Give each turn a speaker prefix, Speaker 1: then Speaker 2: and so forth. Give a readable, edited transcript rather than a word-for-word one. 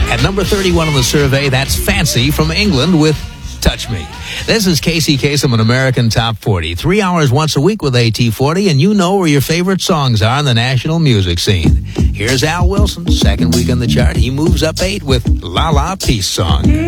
Speaker 1: At number 31 on the survey, that's Fancy from England with Touch Me. This is Casey Kasem on American Top 40. 3 hours once a week with AT40, and you know where your favorite songs are in the national music scene. Here's Al Wilson, second week on the chart. He moves up 8 with La La Peace Song.